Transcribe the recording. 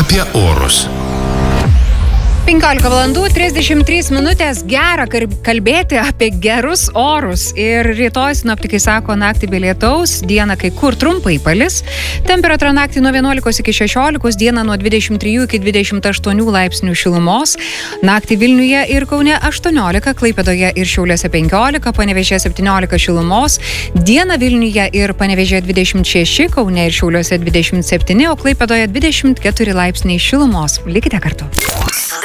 apie orus. 15 valandų 33 minutės. Gera kalbėti apie gerus orus. Ir rytoj sinoptikai sako naktį be lietaus, dieną kai kur trumpai palis. Temperatūra naktį nuo 11 iki 16, dieną nuo 23 iki 28 laipsnių šilumos. Naktį Vilniuje ir Kaune 18, Klaipėdoje ir Šiauliuose 15, Panevėžyje 17 šilumos. Dieną Vilniuje ir Panevėžyje 26, Kaune ir Šiauliuose 27, o Klaipėdoje 24 laipsniai šilumos. Likite kartu.